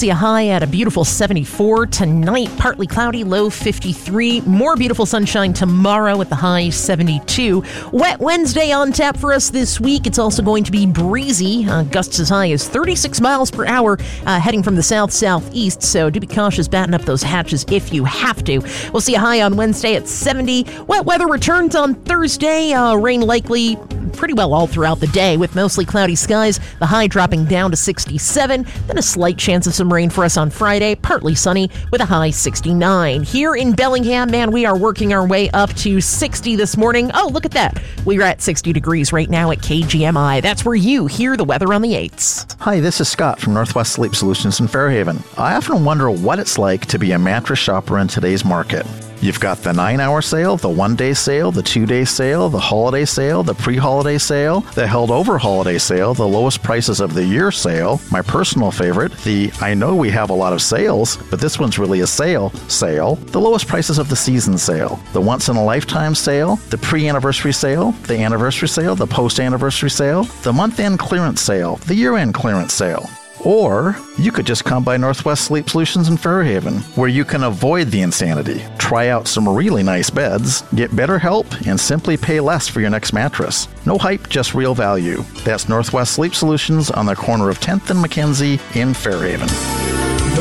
see a high at a beautiful 74 tonight. Partly cloudy, low 53. More beautiful sunshine tomorrow at the high 72. Wet Wednesday on tap for us this week. It's also going to be breezy. Gusts as high as 36 miles per hour heading from the south-southeast. So do be cautious batting up those hatches if you have to. We'll see a high on Wednesday at 70. Wet weather returns on Thursday. Rain likely pretty well all throughout the day with mostly cloudy skies. The high dropping down to 67. Then a slight chance of some rain for us on Friday. Partly sunny with a high 69. Here in Bellingham, man, we are working our way up to 60 this morning. Oh, look at that. We're at 60 degrees right now at KGMI. That's where you hear the weather on the 8s. Hi, this is Scott from Northwest Sleep Solutions in Fairhaven. I often wonder what it's like to be a mattress shopper in today's market. You've got the 9-hour sale, the 1-day sale, the 2-day sale, the holiday sale, the pre-holiday sale, the held-over holiday sale, the lowest prices of the year sale, my personal favorite, the I know we have a lot of sales, but this one's really a sale, the lowest prices of the season sale, the once-in-a-lifetime sale, the pre-anniversary sale, the anniversary sale, the post-anniversary sale, the month-end clearance sale, the year-end clearance sale. Or you could just come by Northwest Sleep Solutions in Fairhaven, where you can avoid the insanity, try out some really nice beds, get better help, and simply pay less for your next mattress. No hype, just real value. That's Northwest Sleep Solutions on the corner of 10th and Mackenzie in Fairhaven.